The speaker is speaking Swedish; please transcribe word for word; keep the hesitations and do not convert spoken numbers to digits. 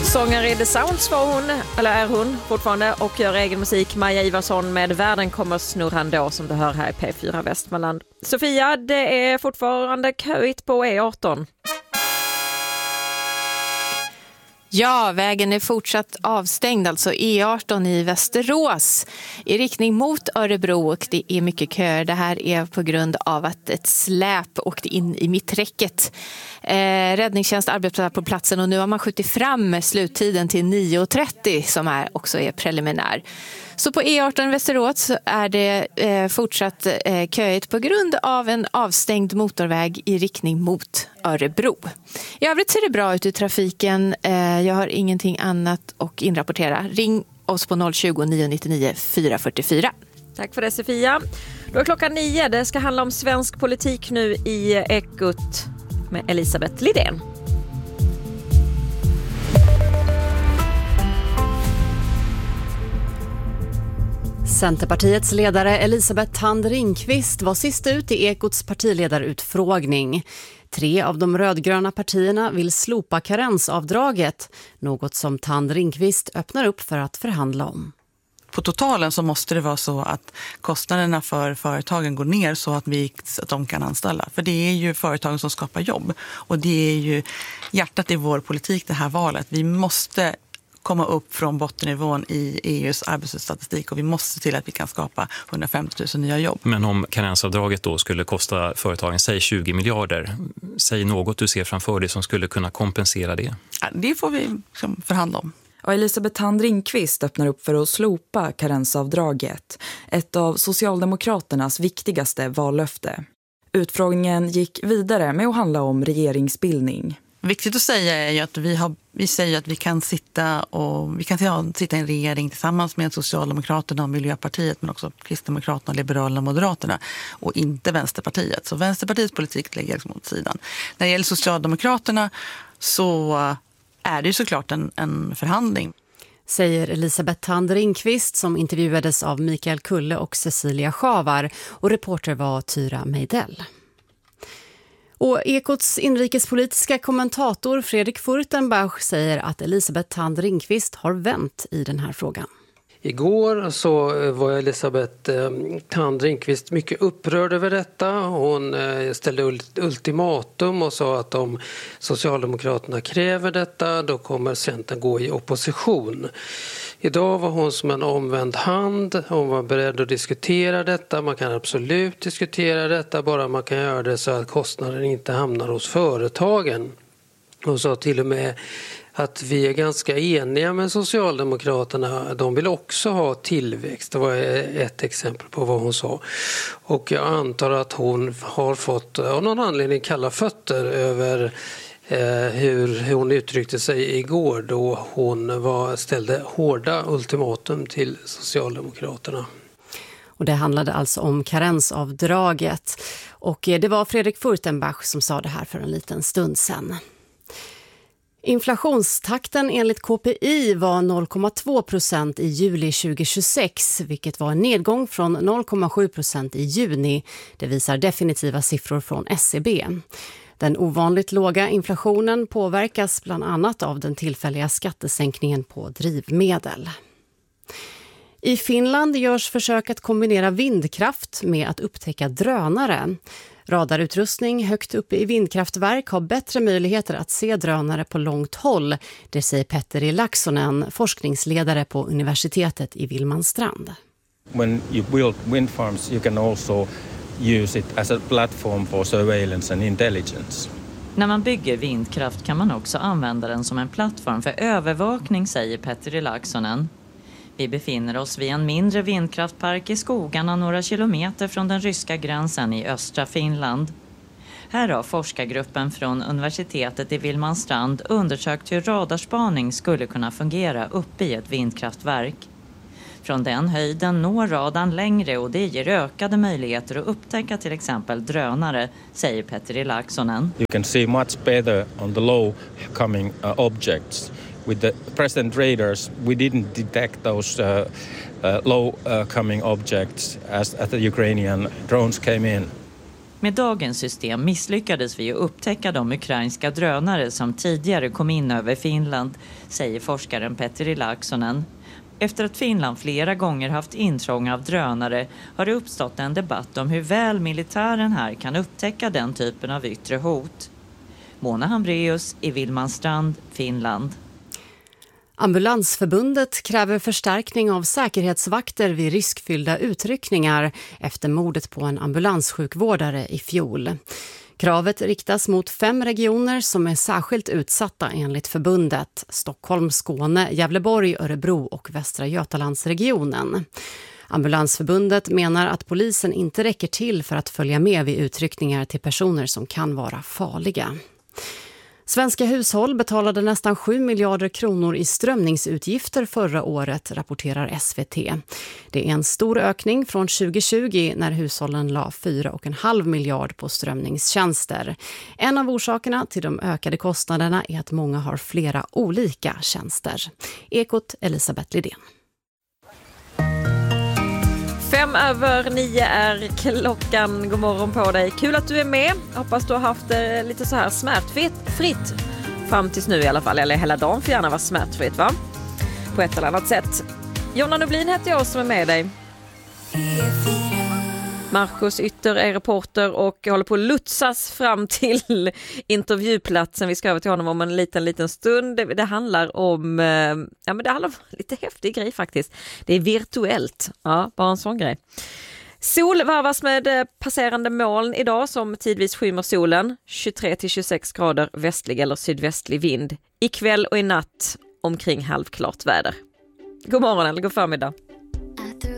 Sångare i The Sounds var hon, eller är hon fortfarande, och gör egen musik. Maja Ivarsson med Världen kommer snurran då, som du hör här i P fyra Västmanland. Sofia, det är fortfarande köigt på E arton. Ja, vägen är fortsatt avstängd, alltså E arton i Västerås i riktning mot Örebro, och det är mycket köer. Det här är på grund av att ett släp åkte in i mitträcket. Eh, räddningstjänst arbetar på platsen och nu har man skjutit fram sluttiden till nio trettio som är, också är preliminär. Så på E arton i Västerås är det eh, fortsatt eh, köigt på grund av en avstängd motorväg i riktning mot Örebro. I övrigt ser det bra ut i trafiken. Eh, jag har ingenting annat att inrapportera. Ring oss på noll tjugo, nio nio nio, fyra fyra fyra. Tack för det, Sofia. Då är klockan nio. Det ska handla om svensk politik nu i Ekot med Elisabeth Lidén. Centerpartiets ledare Elisabeth Thand Ringqvist var sist ut i Ekots partiledarutfrågning. Tre av de rödgröna partierna vill slopa karensavdraget, något som Thand Ringqvist öppnar upp för att förhandla om. På totalen så måste det vara så att kostnaderna för företagen går ner så att, vi, så att de kan anställa. För det är ju företagen som skapar jobb. Och det är ju hjärtat i vår politik, det här valet. Vi måste komma upp från bottennivån i E U:s arbetslöshetsstatistik och vi måste se till att vi kan skapa hundrafemtio tusen nya jobb. Men om karensavdraget då skulle kosta företagen, säg tjugo miljarder, säg något du ser framför dig som skulle kunna kompensera det? Ja, det får vi liksom förhandla om. Och Elisabeth Thand Ringqvist öppnar upp för att slopa karensavdraget, ett av Socialdemokraternas viktigaste vallöfte. Utfrågningen gick vidare med att handla om regeringsbildning. Viktigt att säga är ju att vi, har, vi säger att vi kan sitta och vi kan sitta i en regering tillsammans med Socialdemokraterna och Miljöpartiet, men också Kristdemokraterna, Liberalerna och Moderaterna och inte Vänsterpartiet. Så Vänsterpartiets politik lägger liksom åt sidan. När det gäller Socialdemokraterna så är det ju såklart en, en förhandling. Säger Elisabeth Thand Ringqvist som intervjuades av Mikael Kulle och Cecilia Schavar, och reporter var Tyra Meidell. Och Ekots inrikespolitiska kommentator Fredrik Furtenbach säger att Elisabeth Thand Ringqvist har vänt i den här frågan. Igår så var Elisabeth Thand Ringqvist mycket upprörd över detta. Hon ställde ultimatum och sa att om Socialdemokraterna kräver detta, då kommer Centern gå i opposition. Idag var hon som en omvänd hand. Hon var beredd att diskutera detta. Man kan absolut diskutera detta, bara man kan göra det så att kostnaden inte hamnar hos företagen. Hon sa till och med att vi är ganska eniga med Socialdemokraterna. De vill också ha tillväxt. Det var ett exempel på vad hon sa. Och jag antar att hon har fått av någon anledning kalla fötter över eh, hur, hur hon uttryckte sig igår, då hon var, ställde hårda ultimatum till Socialdemokraterna. Och det handlade alltså om karensavdraget. Och det var Fredrik Furtenbach som sa det här för en liten stund sedan. Inflationstakten enligt K P I var noll komma två procent i juli tjugohundratjugosex, vilket var en nedgång från noll komma sju procent i juni. Det visar definitiva siffror från S C B. Den ovanligt låga inflationen påverkas bland annat av den tillfälliga skattesänkningen på drivmedel. I Finland görs försök att kombinera vindkraft med att upptäcka drönare. Radarutrustning högt uppe i vindkraftverk har bättre möjligheter att se drönare på långt håll. Det säger Petteri Laaksonen, forskningsledare på universitetet i Vilmanstrand. When you build wind farms, you can also use it as a platform for surveillance and intelligence. När man bygger vindkraft kan man också använda den som en plattform för övervakning, säger Petteri Laaksonen. Vi befinner oss vid en mindre vindkraftpark i skogarna några kilometer från den ryska gränsen i östra Finland. Här har forskargruppen från universitetet i Vilmanstrand undersökt hur radarspaning skulle kunna fungera uppe i ett vindkraftverk. Från den höjden når radarn längre och det ger ökade möjligheter att upptäcka till exempel drönare, säger Petteri Laaksonen. You can see much better on the low coming uh, objects. With the present radars, we didn't detect those uh, uh, low uh, coming objects as, as the Ukrainian drones came in. Med dagens system misslyckades vi att upptäcka de ukrainska drönare som tidigare kom in över Finland, säger forskaren Petteri Laaksonen. Efter att Finland flera gånger haft intrång av drönare har det uppstått en debatt om hur väl militären här kan upptäcka den typen av yttre hot. Mona Hambreus i Vilmanstrand, Finland. Ambulansförbundet kräver förstärkning av säkerhetsvakter vid riskfyllda utryckningar efter mordet på en ambulanssjukvårdare i fjol. Kravet riktas mot fem regioner som är särskilt utsatta enligt förbundet: Stockholm, Skåne, Gävleborg, Örebro och Västra Götalandsregionen. Ambulansförbundet menar att polisen inte räcker till för att följa med vid utryckningar till personer som kan vara farliga. Svenska hushåll betalade nästan sju miljarder kronor i strömningsutgifter förra året, rapporterar S V T. Det är en stor ökning från tjugo tjugo när hushållen la fyra komma fem miljard på strömningstjänster. En av orsakerna till de ökade kostnaderna är att många har flera olika tjänster. Ekot, Elisabeth Lidén. Fem över nio är klockan. God morgon på dig. Kul att du är med. Hoppas du har haft det lite så här smärtfritt fritt fram tills nu i alla fall. Eller hela dagen får gärna vara smärtfritt, va? På ett eller annat sätt. Jonna Nublin heter jag som är med dig. Marcus Ytter är reporter och håller på att lutsas fram till intervjuplatsen. Vi ska över till honom om en liten, liten stund. Det, det handlar om ja, men det handlar om lite häftig grej faktiskt. Det är virtuellt. Ja, bara en sån grej. Sol varvas med passerande moln idag som tidvis skymmer solen. tjugotre till tjugosex grader västlig eller sydvästlig vind. Ikväll och i natt omkring halvklart väder. God morgon eller god förmiddag.